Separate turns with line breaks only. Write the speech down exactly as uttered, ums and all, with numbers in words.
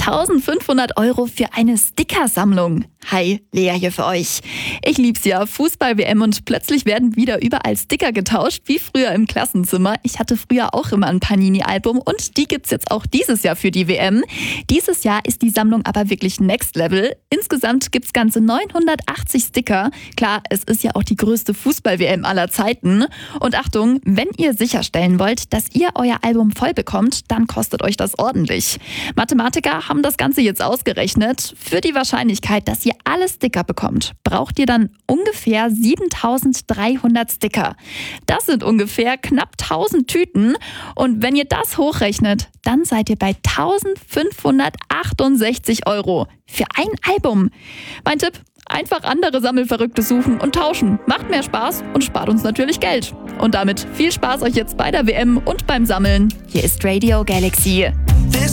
eintausendfünfhundert Euro für eine Stickersammlung. Hi, Lea hier für euch. Ich lieb's ja, Fußball-W M und plötzlich werden wieder überall Sticker getauscht, wie früher im Klassenzimmer. Ich hatte früher auch immer ein Panini-Album und die gibt's jetzt auch dieses Jahr für die W M. Dieses Jahr ist die Sammlung aber wirklich Next Level. Insgesamt gibt's ganze neunhundertachtzig Sticker. Klar, es ist ja auch die größte Fußball-W M aller Zeiten. Und Achtung, wenn ihr sicherstellen wollt, dass ihr euer Album voll bekommt, dann kostet euch das ordentlich. Mathematiker haben das Ganze jetzt ausgerechnet. Für die Wahrscheinlichkeit, dass ihr alle Sticker bekommt, braucht ihr dann ungefähr siebentausenddreihundert Sticker. Das sind ungefähr knapp tausend Tüten. Und wenn ihr das hochrechnet, dann seid ihr bei eintausendfünfhundertachtundsechzig Euro für ein Album. Mein Tipp: einfach andere Sammelverrückte suchen und tauschen. Macht mehr Spaß und spart uns natürlich Geld. Und damit viel Spaß euch jetzt bei der W M und beim Sammeln. Hier ist Radio Galaxy.